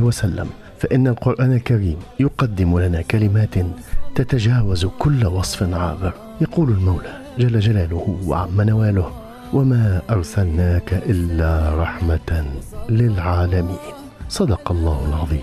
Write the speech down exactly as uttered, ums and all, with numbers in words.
وسلم، فإن القرآن الكريم يقدم لنا كلمات تتجاوز كل وصف عابر. يقول المولى جل جلاله وعم نواله: وما أرسلناك إلا رحمة للعالمين. صدق الله العظيم.